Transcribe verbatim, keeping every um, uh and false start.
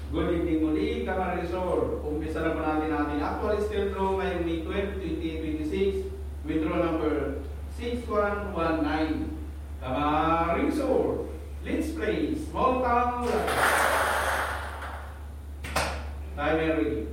Good evening muli, Kamarinsor. Umpisa na po natin natin actual still draw ngayong May twelfth, twenty twenty-six with draw number six one one nine. Kamarinsor, let's play small town life. Timer ready.